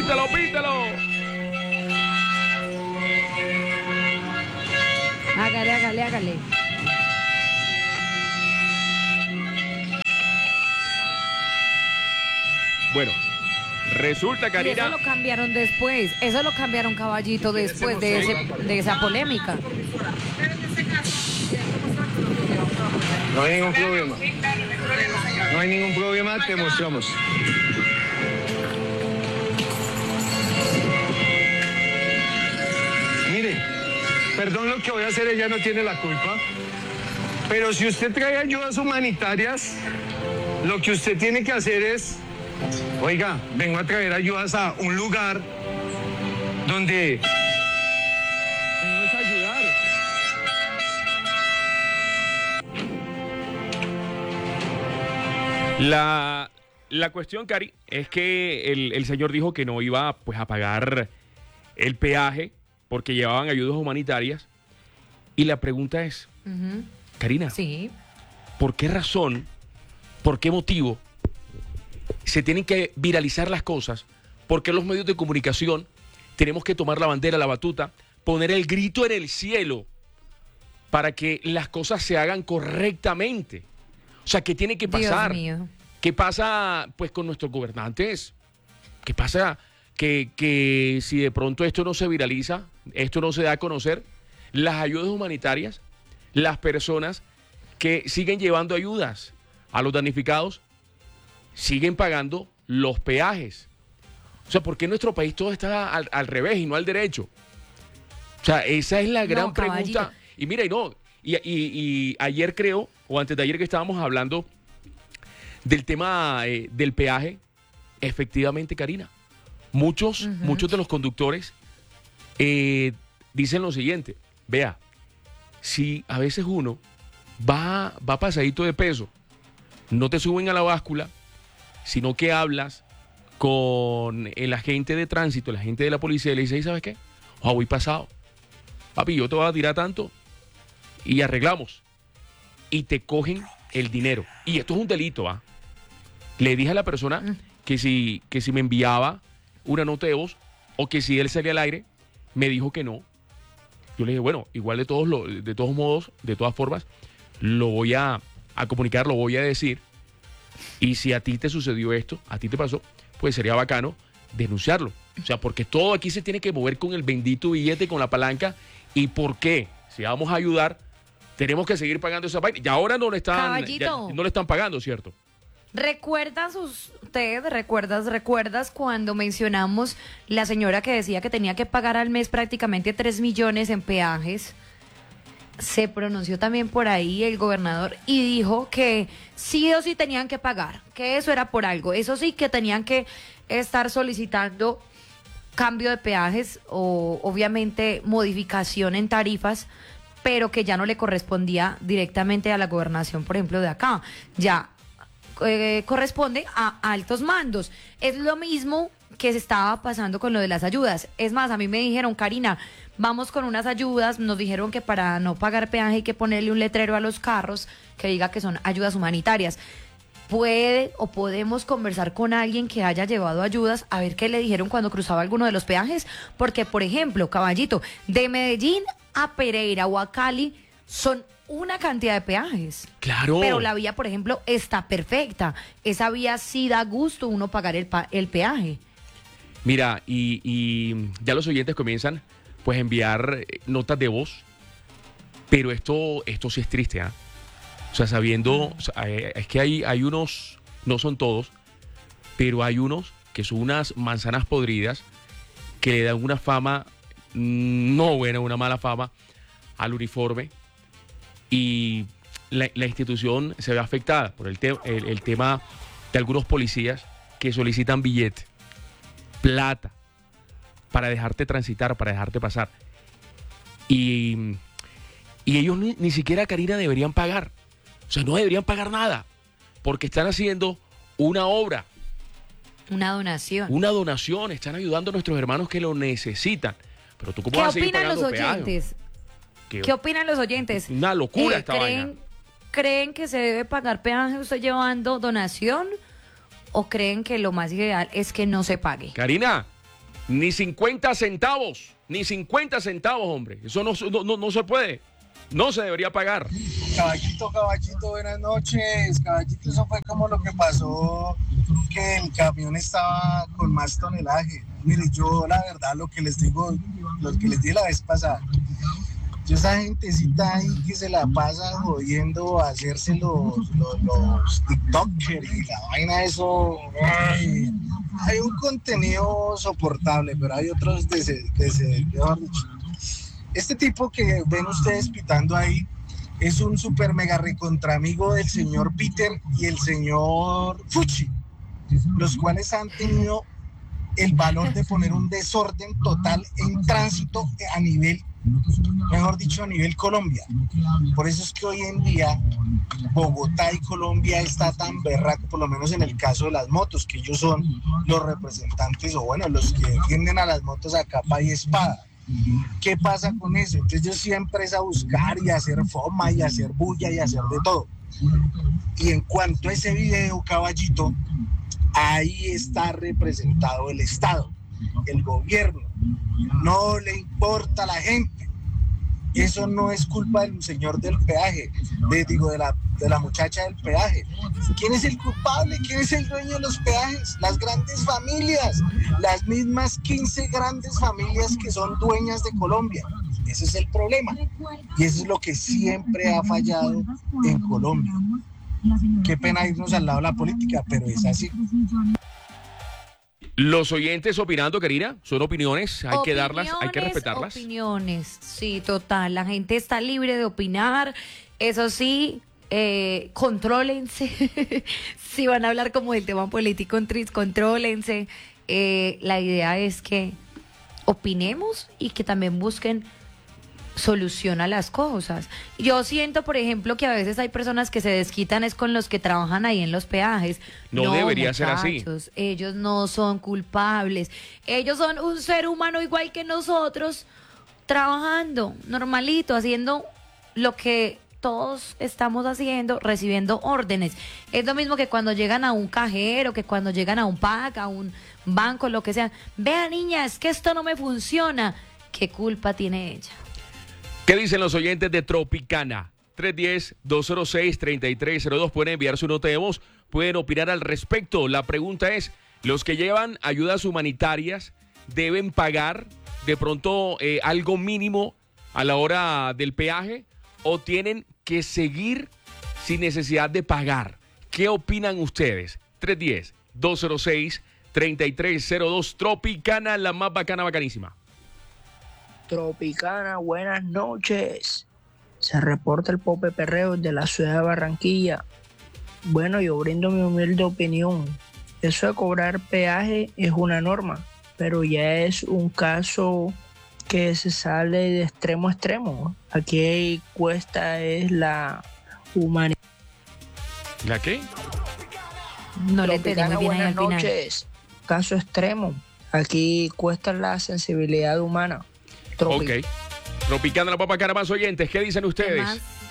pítelo. Hágale. Bueno, resulta, Y Karina... eso lo cambiaron después, eso lo cambiaron, Caballito, después de esa polémica. No hay ningún problema. No hay ningún problema, te mostramos. Mire, perdón lo que voy a hacer, ella no tiene la culpa. Pero si usted trae ayudas humanitarias, lo que usted tiene que hacer es, oiga, vengo a traer ayudas a un lugar donde vengo es a ayudar. La cuestión, Cari, es que el señor dijo que no iba pues, a pagar el peaje porque llevaban ayudas humanitarias. Y la pregunta es, Karina, Sí. ¿por qué razón, por qué motivo se tienen que viralizar las cosas? ¿Por qué los medios de comunicación tenemos que tomar la bandera, la batuta, poner el grito en el cielo para que las cosas se hagan correctamente? O sea, ¿qué tiene que pasar? Dios mío. ¿Qué pasa pues con nuestros gobernantes? ¿Qué pasa que si de pronto esto no se viraliza, esto no se da a conocer, las ayudas humanitarias, las personas que siguen llevando ayudas a los damnificados, siguen pagando los peajes? O sea, ¿por qué en nuestro país todo está al revés y no al derecho? O sea, esa es la gran pregunta. Y mira, y ayer creo, o antes de ayer que estábamos hablando del tema del peaje, efectivamente, Karina, muchos de los conductores dicen lo siguiente: vea, si a veces uno va pasadito de peso, no te suben a la báscula, sino que hablas con el agente de tránsito, el agente de la policía, y le dices, ¿sabes qué? Voy pasado. Papi, yo te voy a tirar tanto y arreglamos. Y te cogen el dinero. Y esto es un delito, ¿va? Le dije a la persona que si me enviaba una nota de voz o que si él salía al aire, me dijo que no. Yo le dije, bueno, igual de todos modos, de todas formas, lo voy a comunicar, lo voy a decir. Y si a ti te sucedió esto, a ti te pasó, pues sería bacano denunciarlo. O sea, porque todo aquí se tiene que mover con el bendito billete, con la palanca. ¿Y por qué? Si vamos a ayudar, tenemos que seguir pagando esa vaina. Y ahora no le están pagando, ¿cierto? ¿Recuerdas cuando mencionamos la señora que decía que tenía que pagar al mes prácticamente 3 millones en peajes? Se pronunció también por ahí el gobernador y dijo que sí o sí tenían que pagar, que eso era por algo. Eso sí, que tenían que estar solicitando cambio de peajes o obviamente modificación en tarifas, pero que ya no le correspondía directamente a la gobernación, por ejemplo, de acá. Ya corresponde a altos mandos. Es lo mismo que se estaba pasando con lo de las ayudas. Es más, a mí me dijeron, Karina, vamos con unas ayudas, nos dijeron que para no pagar peaje hay que ponerle un letrero a los carros que diga que son ayudas humanitarias. ¿Puede o podemos conversar con alguien que haya llevado ayudas a ver qué le dijeron cuando cruzaba alguno de los peajes? Porque, por ejemplo, Caballito, de Medellín a Pereira o a Cali son una cantidad de peajes. Claro. Pero la vía, por ejemplo, está perfecta. Esa vía sí da gusto uno pagar el peaje. Mira, y ya los oyentes comienzan pues a enviar notas de voz, pero esto sí es triste, ¿ah? O sea, sabiendo, o sea, es que hay unos, no son todos, pero hay unos que son unas manzanas podridas que le dan una fama no buena, una mala fama al uniforme, y la institución se ve afectada por el tema de algunos policías que solicitan billete, plata, para dejarte transitar, para dejarte pasar. Y ellos ni siquiera, Karina, deberían pagar. O sea, no deberían pagar nada, porque están haciendo una obra. Una donación. Una donación, están ayudando a nuestros hermanos que lo necesitan. Pero tú, ¿cómo ¿Qué vas a seguir opinan los pagando peaje? oyentes? ¿Qué opinan los oyentes? Una locura esta vaina. ¿Creen que se debe pagar peaje usted llevando donación? ¿O creen que lo más ideal es que no se pague? Karina, Ni 50 centavos, ni 50 centavos, hombre. Eso no se puede. No se debería pagar. Caballito, buenas noches. Caballito, eso fue como lo que pasó, que el camión estaba con más tonelaje. Mire, yo la verdad lo que les digo, lo que les dije la vez pasada, yo esa gentecita ahí que se la pasa jodiendo a hacerse los TikTokers y la vaina, eso, ay, hay un contenido soportable, pero hay otros mejor dicho. Este tipo que ven ustedes pitando ahí es un super mega recontra amigo del señor Peter y el señor Fucci, los cuales han tenido el valor de poner un desorden total en tránsito a nivel, mejor dicho, a nivel Colombia. Por eso es que hoy en día Bogotá y Colombia está tan berraco, por lo menos en el caso de las motos, que ellos son los representantes, o bueno, los que defienden a las motos a capa y espada. ¿Qué pasa con eso? Entonces yo siempre es a buscar y a hacer foma y a hacer bulla y a hacer de todo. Y en cuanto a ese video, caballito, ahí está representado el Estado, el gobierno. No le importa a la gente. Eso no es culpa del señor del peaje, de la muchacha del peaje. ¿Quién es el culpable? ¿Quién es el dueño de los peajes? Las grandes familias, las mismas 15 grandes familias que son dueñas de Colombia. Ese es el problema. Y eso es lo que siempre ha fallado en Colombia. Qué pena irnos al lado de la política, pero es así. Los oyentes opinando, Karina, son opiniones, hay que darlas, hay que respetarlas. Opiniones, sí, total. La gente está libre de opinar. Eso sí, contrólense. Si van a hablar como del tema político, contrólense. La idea es que opinemos y que también busquen solución a las cosas. Yo siento, por ejemplo, que a veces hay personas que se desquitan es con los que trabajan ahí en los peajes. No debería ser así. Ellos no son culpables. Ellos son un ser humano igual que nosotros, trabajando normalito, haciendo lo que todos estamos haciendo, recibiendo órdenes. Es lo mismo que cuando llegan a un cajero, que cuando llegan a un PAC, a un banco, lo que sea. Vea, niña, es que esto no me funciona. ¿Qué culpa tiene ella? ¿Qué dicen los oyentes de Tropicana? 310-206-3302. Pueden enviar su nota de voz, pueden opinar al respecto. La pregunta es, ¿los que llevan ayudas humanitarias deben pagar de pronto algo mínimo a la hora del peaje o tienen que seguir sin necesidad de pagar? ¿Qué opinan ustedes? 310-206-3302. Tropicana, la más bacana, bacanísima. Tropicana, buenas noches. Se reporta el Pope Perreo de la ciudad de Barranquilla. Bueno, yo brindo mi humilde opinión. Eso de cobrar peaje es una norma, pero ya es un caso que se sale de extremo a extremo. Aquí cuesta es la humanidad. ¿La qué? No le entendemos bien ahí al final. Buenas noches. Caso extremo. Aquí cuesta la sensibilidad humana. Ok. Tropicana, la papa cara, más oyentes. ¿Qué dicen ustedes?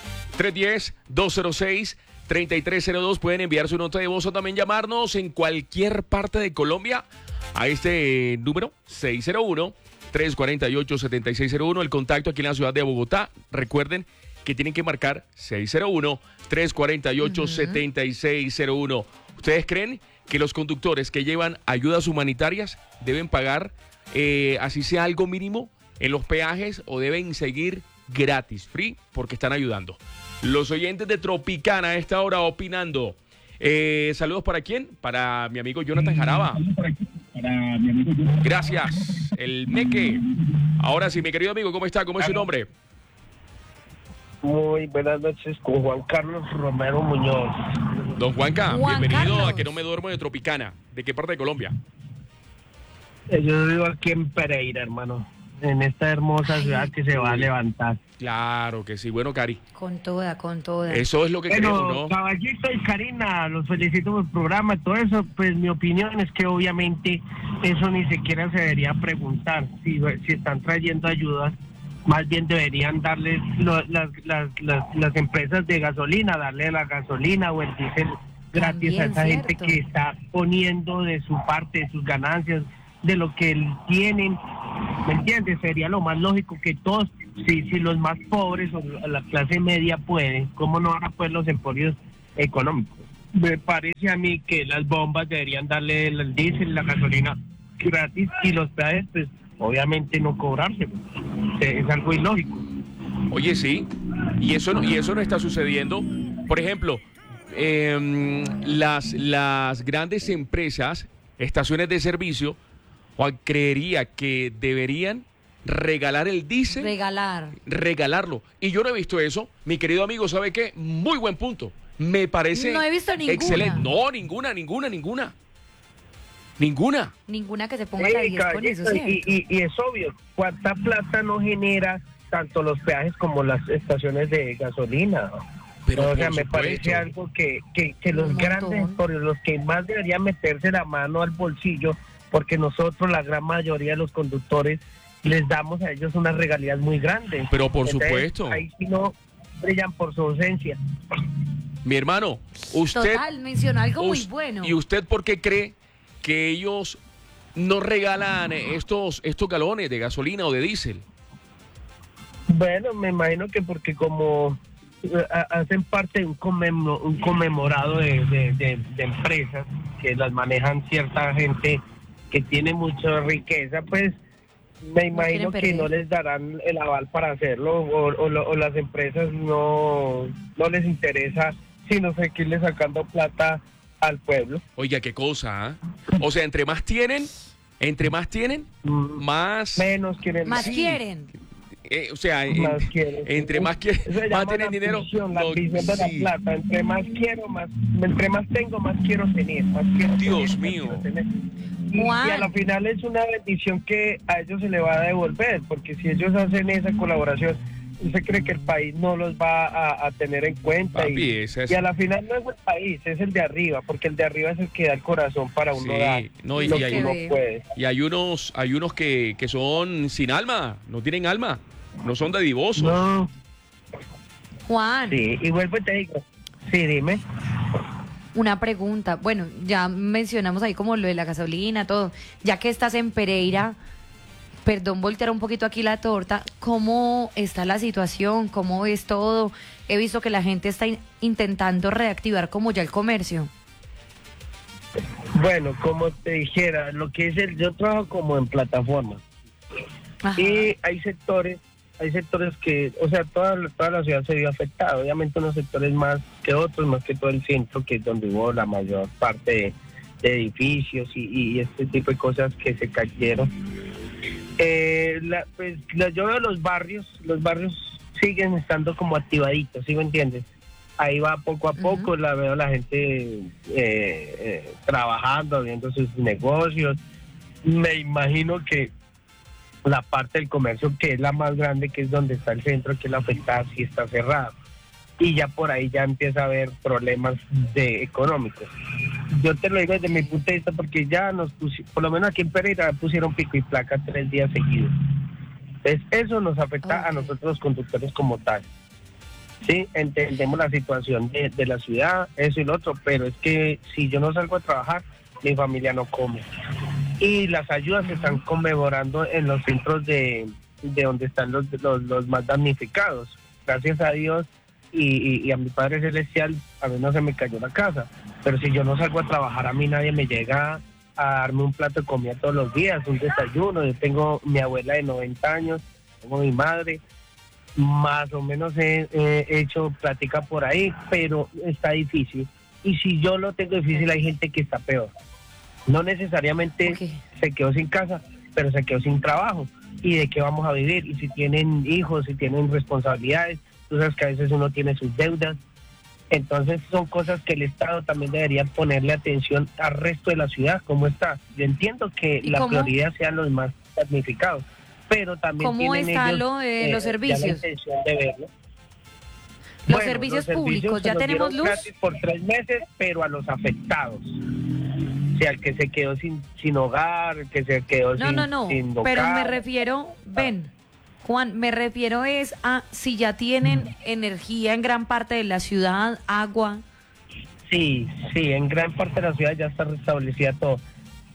310-206-3302. Pueden enviar su nota de voz o también llamarnos en cualquier parte de Colombia a este número 601-348-7601. El contacto aquí en la ciudad de Bogotá. Recuerden que tienen que marcar 601-348-7601. ¿Ustedes creen que los conductores que llevan ayudas humanitarias deben pagar, así sea algo mínimo, en los peajes o deben seguir gratis, free, porque están ayudando? Los oyentes de Tropicana a esta hora opinando. Saludos para quién? Para mi amigo Jonathan Jaraba. Gracias, el Meque. Ahora sí, mi querido amigo, ¿cómo está? ¿Cómo es su nombre? Muy buenas noches, con Juan Carlos Romero Muñoz. Don Juanca, Juan bienvenido Carlos. a Que No Me Duermo de Tropicana. ¿De qué parte de Colombia? Yo vivo aquí en Pereira, hermano, en esta hermosa ciudad que se va a levantar. Claro que sí. Bueno, Cari, Con toda. eso es lo que queremos, ¿no? Caballito y Karina, los felicito por el programa y todo eso. Pues mi opinión es que obviamente eso ni siquiera se debería preguntar. Si están trayendo ayudas, más bien deberían darles las empresas de gasolina, darle la gasolina o el diésel gratis También, a esa gente cierto. que está poniendo de su parte, de sus ganancias, de lo que tienen, ¿me entiendes? Sería lo más lógico que todos, si los más pobres o la clase media pueden, ¿cómo no van a poder los emporios económicos? Me parece a mí que las bombas deberían darle el diésel, la gasolina gratis, y los peajes, pues, obviamente no cobrarse. Es algo ilógico. Oye, sí, y eso no está sucediendo. Por ejemplo, las grandes empresas, estaciones de servicio, Juan, creería que deberían regalar el diésel. Regalarlo. Y yo no he visto eso. Mi querido amigo, ¿sabe qué? Muy buen punto. Me parece No he visto ninguna. excelente. No, ninguna. Ninguna que se ponga la 10 con eso, ¿cierto? Y es obvio, ¿cuánta plata no genera tanto los peajes como las estaciones de gasolina? Pero o sea, me supuesto. parece algo que los grandes emporios, los que más deberían meterse la mano al bolsillo, porque nosotros, la gran mayoría de los conductores, les damos a ellos unas regalías muy grandes. Pero por Entonces, supuesto. ahí sí no brillan por su ausencia. Mi hermano, usted... Total, mencionó algo muy bueno. ¿Y usted por qué cree que ellos no regalan estos galones de gasolina o de diésel? Bueno, me imagino que porque como hacen parte de un conmemorado de empresas que las manejan cierta gente que tiene mucha riqueza, pues me imagino que no les darán el aval para hacerlo, o las empresas no les interesa sino seguirle sacando plata al pueblo. Oiga, qué cosa, ¿eh? O sea, entre más tienen, más... Menos quieren. Más quieren. O sea, Más quieren. entre más tienen dinero... La ambición de la plata. Entre más tengo, más quiero tener. Dios mío. Y a la final es una bendición que a ellos se le va a devolver, porque si ellos hacen esa colaboración, ¿usted cree que el país no los va a tener en cuenta? Papi, y a la final no es el país, es el de arriba, porque el de arriba es el que da el corazón para uno dar. No, y lo hay, que uno puede. Y hay unos que son sin alma, no tienen alma, no son dadivosos. No. Juan. Sí, y vuelvo y te digo. Sí, dime. Una pregunta. Bueno, ya mencionamos ahí como lo de la gasolina, todo. Ya que estás en Pereira, perdón, voltear un poquito aquí la torta. ¿Cómo está la situación? ¿Cómo es todo? He visto que la gente está intentando reactivar como ya el comercio. Bueno, como te dijera, lo que es yo trabajo como en plataforma. Ajá. Y hay sectores que, o sea, toda la ciudad se vio afectada. Obviamente unos sectores más que otros, más que todo el centro, que es donde hubo la mayor parte de edificios y este tipo de cosas que se cayeron. Yo veo los barrios siguen estando como activaditos, ¿sí me entiendes? Ahí va poco a poco, la veo la gente trabajando, abriendo sus negocios. Me imagino que la parte del comercio, que es la más grande, que es donde está el centro, que es la afectada, sí está cerrada. Y ya por ahí ya empieza a haber problemas económicos. Yo te lo digo desde mi punto de vista, porque ya por lo menos aquí en Pereira pusieron pico y placa 3 días seguidos. Entonces eso nos afecta a nosotros los conductores como tal. Sí, entendemos la situación de la ciudad, eso y lo otro, pero es que si yo no salgo a trabajar, mi familia no come. Y las ayudas se están conmemorando en los centros de donde están los más damnificados. Gracias a Dios y a mi Padre Celestial, a mí no se me cayó la casa. Pero si yo no salgo a trabajar, a mí nadie me llega a darme un plato de comida todos los días, un desayuno. Yo tengo mi abuela de 90 años, tengo mi madre, más o menos he hecho plática por ahí, pero está difícil. Y si yo lo tengo difícil, hay gente que está peor. No necesariamente se quedó sin casa, pero se quedó sin trabajo. ¿Y de qué vamos a vivir? Y si tienen hijos, si tienen responsabilidades, tú sabes que a veces uno tiene sus deudas. Entonces son cosas que el Estado también debería ponerle atención al resto de la ciudad, ¿cómo está? Yo entiendo que la prioridad sean los más damnificados, pero también ¿cómo está ellos, lo de los servicios? la intención de verlo. Los servicios públicos, ya tenemos luz. Gratis por 3 meses, pero a los afectados. O sea, el que se quedó sin hogar, el que se quedó sin hogar. Pero me refiero, Juan, me refiero es a si ya tienen energía en gran parte de la ciudad, agua. Sí, en gran parte de la ciudad ya está restablecida todo.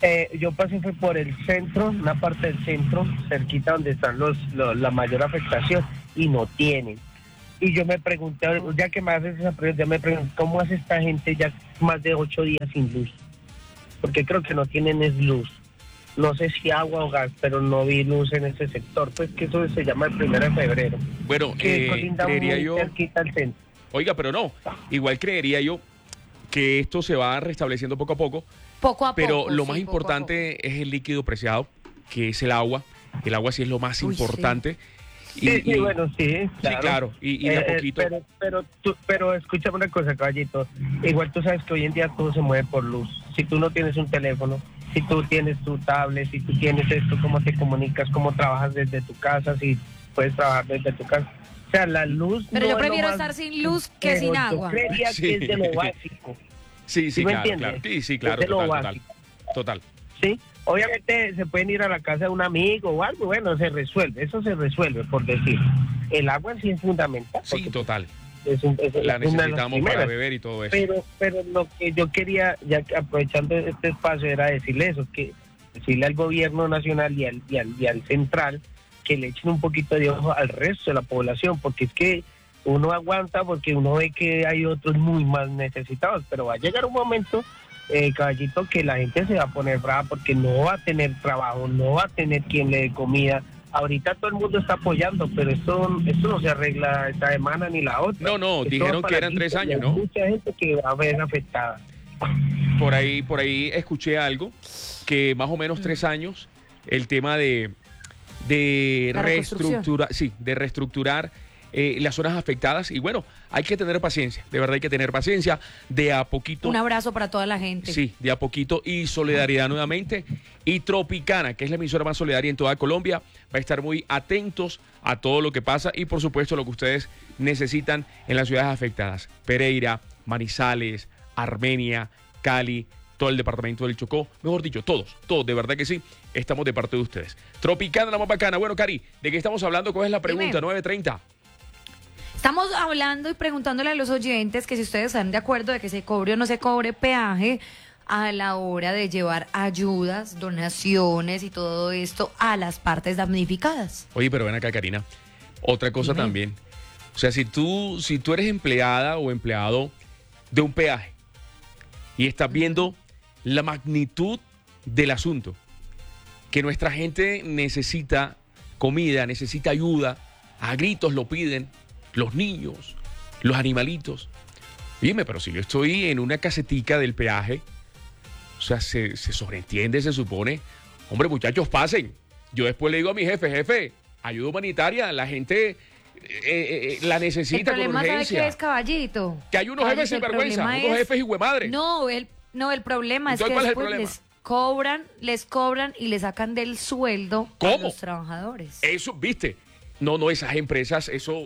Yo pasé fue por el centro, una parte del centro, cerquita donde están la mayor afectación, y no tienen. Y yo me pregunté, ya que me haces esa pregunta, me pregunté, ¿cómo hace esta gente ya más de 8 días sin luz? Porque creo que no tienen es luz. No sé si agua o gas, pero no vi luz en ese sector. Pues que eso se llama el 1 de febrero. Bueno, Que colinda creería muy yo... cerquita al centro. Oiga, pero no, igual creería yo que esto se va restableciendo poco a poco. Poco a Pero poco. lo sí, más poco a importante es el líquido preciado, que es el agua. El agua sí es lo más Uy, sí. importante. Sí, bueno, sí, claro. Sí, claro. Y de a poquito. Pero escúchame una cosa, caballito. Igual tú sabes que hoy en día todo se mueve por luz. Si tú no tienes un teléfono, si tú tienes tu tablet, si tú tienes esto, cómo te comunicas, cómo trabajas desde tu casa, si puedes trabajar desde tu casa. O sea, la luz... Pero no yo es lo prefiero más- estar sin luz que pero sin yo agua. creería Sí. que es de lo básico. Sí, ¿Sí me claro, entiendes? claro. Sí, claro, Es de lo total. básico. Total. Sí, obviamente se pueden ir a la casa de un amigo o algo, bueno, se resuelve, eso se resuelve, por decir. El agua sí es fundamental. Sí, porque total. es La una de las necesitamos para primeras. beber y todo eso. Pero lo que yo quería, ya que aprovechando este espacio, era decirle eso, que decirle al gobierno nacional y al central que le echen un poquito de ojo al resto de la población, porque es que uno aguanta porque uno ve que hay otros muy más necesitados, pero va a llegar un momento, caballito, que la gente se va a poner brava porque no va a tener trabajo, no va a tener quien le dé comida. Ahorita todo el mundo está apoyando, pero esto no se arregla esta semana ni la otra. No, Esto dijeron va que para eran 3 larguito, y años, hay ¿no? mucha gente que va a ver afectada. Por ahí escuché algo, que más o menos 3 años, el tema de La reconstrucción. de reestructurar las zonas afectadas. Y bueno, hay que tener paciencia, de verdad hay que tener paciencia, de a poquito. Un abrazo para toda la gente. Sí, de a poquito, y solidaridad nuevamente. Y Tropicana, que es la emisora más solidaria en toda Colombia, va a estar muy atentos a todo lo que pasa y por supuesto lo que ustedes necesitan en las ciudades afectadas. Pereira, Manizales, Armenia, Cali, todo el departamento del Chocó, mejor dicho, todos, de verdad que sí, estamos de parte de ustedes. Tropicana, la más bacana. Bueno, Cari, ¿de qué estamos hablando? ¿Cuál es la pregunta? Dime. 9:30. Estamos hablando y preguntándole a los oyentes que si ustedes están de acuerdo de que se cobre o no se cobre peaje a la hora de llevar ayudas, donaciones y todo esto a las partes damnificadas. Oye, pero ven acá, Karina. Otra cosa Dime. también. O sea, si tú eres empleada o empleado de un peaje y estás viendo la magnitud del asunto, que nuestra gente necesita comida, necesita ayuda, a gritos lo piden, los niños, los animalitos. Dime, pero si yo estoy en una casetica del peaje, o sea, se sobreentiende, se supone, hombre, muchachos, pasen. Yo después le digo a mi jefe, ayuda humanitaria, la gente la El necesita con problema, ¿sabe urgencia. qué es, caballito? Que hay unos jefes Caballito, el sinvergüenza, problema unos es- jefes hijuemadre. No, el problema es que Entonces, ¿cuál es el después problema? les cobran y le sacan del sueldo a ¿Cómo? los trabajadores. Eso, viste. No, esas empresas,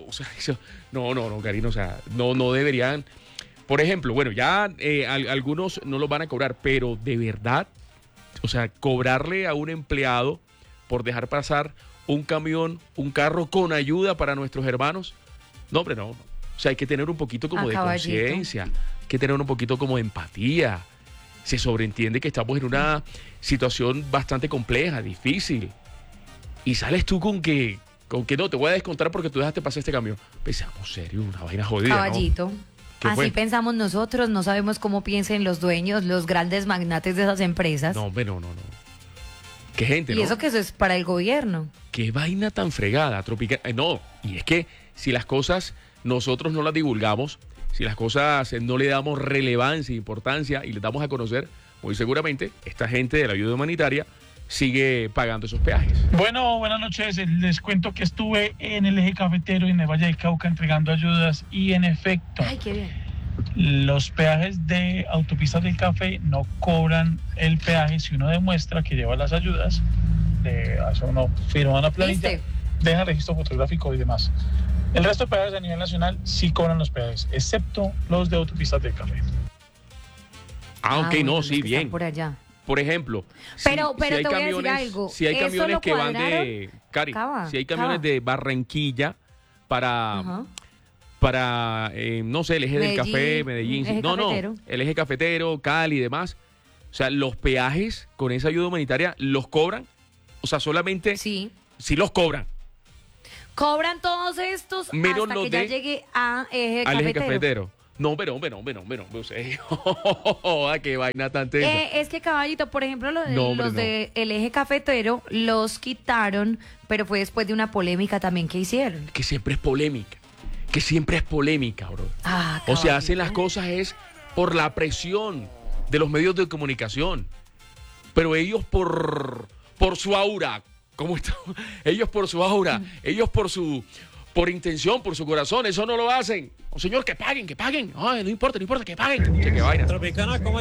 no, Karina, o sea, no deberían. Por ejemplo, bueno, ya algunos no los van a cobrar, pero de verdad, o sea, cobrarle a un empleado por dejar pasar un camión, un carro con ayuda para nuestros hermanos, no, hombre, no. O sea, hay que tener un poquito como A de caballito. conciencia, hay que tener un poquito como de empatía. Se sobreentiende que estamos en una situación bastante compleja, difícil. Y sales tú con que no, te voy a descontar porque tú dejaste pasar este camión. Pensamos serio, una vaina jodida, ¿no? Caballito. ¿Qué Así fue? pensamos nosotros, no sabemos cómo piensen los dueños, los grandes magnates de esas empresas. No, hombre, no. Qué gente, y ¿no? eso que eso es para el gobierno. Qué vaina tan fregada, tropical. No, y es que si las cosas nosotros no las divulgamos, si las cosas no le damos relevancia e importancia y les damos a conocer, muy seguramente esta gente de la ayuda humanitaria sigue pagando esos peajes. Bueno, buenas noches. Les cuento que estuve en el eje cafetero y en el Valle del Cauca entregando ayudas y en efecto, Ay, qué bien. los peajes de autopistas del café no cobran el peaje si uno demuestra que lleva las ayudas. Hace uno firma una planilla, ¿Viste? deja registro fotográfico y demás. El resto de peajes a nivel nacional sí cobran los peajes, excepto los de autopistas del café. Ok, bueno, no, los sí, que bien. están por allá. Por ejemplo, Pero te voy a decir algo, si hay eso camiones lo que van de, cuadraron. Cari, Cava, si hay camiones Cava. de Barranquilla Ajá. para no sé, el eje del Medellín, café, Medellín, eje no, cafetero. el eje cafetero, Cali y demás. O sea, los peajes con esa ayuda humanitaria los cobran. O sea, solamente Sí. sí los cobran. Cobran todos estos Menos hasta los que ya de- llegue a eje Al eje cafetero. cafetero. No, pero, o sea, qué vaina tan tensa. Es que, Caballito, por ejemplo, No, hombre, los no. de el eje cafetero los quitaron, pero fue después de una polémica también que hicieron. Que siempre es polémica. Que siempre es polémica, bro. Ah, O sea, Caballito. hacen las cosas es por la presión de los medios de comunicación. Pero ellos por su aura, ¿cómo está? Ellos por su aura, ellos por intención, por su corazón, eso no lo hacen. Oh, señor, que paguen. Ay, no importa, que paguen. Che, qué vaina. Tropicana, ¿cómo